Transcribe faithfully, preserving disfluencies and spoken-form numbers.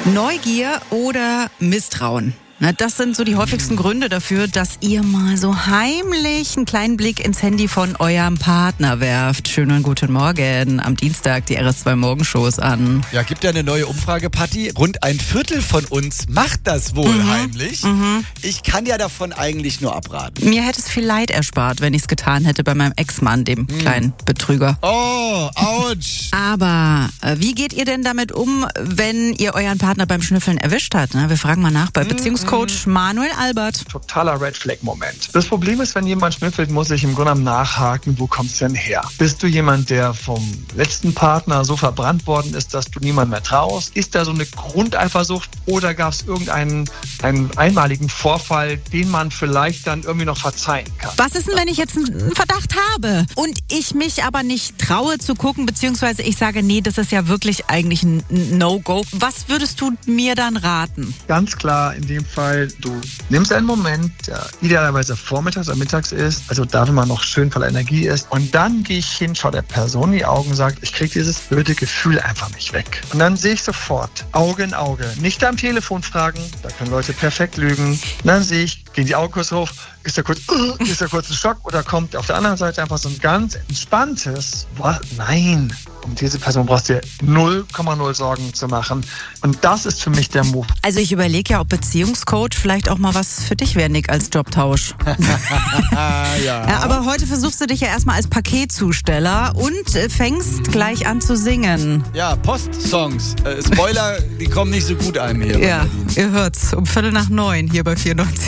Neugier oder Misstrauen? Na, das sind so die häufigsten Gründe dafür, dass ihr mal so heimlich einen kleinen Blick ins Handy von eurem Partner werft. Schönen guten Morgen. Am Dienstag die R S zwei Morgenshows an. Ja, gibt ja eine neue Umfrage, Patti. Rund ein Viertel von uns macht das wohl Mhm. heimlich. Mhm. Ich kann ja davon eigentlich nur abraten. Mir hätte es viel Leid erspart, wenn ich es getan hätte bei meinem Ex-Mann, dem kleinen Betrüger. Oh, ouch. Aber äh, wie geht ihr denn damit um, wenn ihr euren Partner beim Schnüffeln erwischt habt? Ne? Wir fragen mal nach bei Beziehungscoach Manuel Albert. Totaler Red Flag Moment. Das Problem ist, wenn jemand schnüffelt, muss ich im Grunde genommen nachhaken, wo kommt's denn her? Bist du jemand, der vom letzten Partner so verbrannt worden ist, dass du niemand mehr traust? Ist da so eine Grundeifersucht oder gab es irgendeinen einen einmaligen Vorfall, den man vielleicht dann irgendwie noch verzeihen kann? Was ist denn, wenn ich jetzt einen Verdacht habe und ich mich aber nicht traue zu gucken, beziehungsweise ich sage, nee, das ist ja wirklich eigentlich ein No-Go. Was würdest du mir dann raten? Ganz klar in dem Fall, du nimmst einen Moment, der idealerweise vormittags oder mittags ist, also da, wenn man noch schön voller Energie ist, und dann gehe ich hin, schaue der Person in die Augen und sage, ich kriege dieses blöde Gefühl einfach nicht weg. Und dann sehe ich sofort, Auge in Auge, nicht am Telefon fragen, da können Leute perfekt lügen. Und dann sehe ich, gehen die Augen kurz hoch, ist da kurz, uh, ist da kurz ein Schock oder kommt auf der anderen Seite einfach so ein ganz entspanntes, was? Nein, um diese Person brauchst du dir null Komma null Sorgen zu machen. Und das ist für mich der Move. Also ich überlege ja, ob Beziehungscoach vielleicht auch mal was für dich wäre, Nick, als Jobtausch. Ah, ja. Ja, aber heute versuchst du dich ja erstmal als Paketzusteller und äh, fängst gleich an zu singen. Ja, Postsongs. Äh, Spoiler, die kommen nicht so gut an hier. Ja, ihr hört's um Viertel nach neun hier bei vierundneunzig.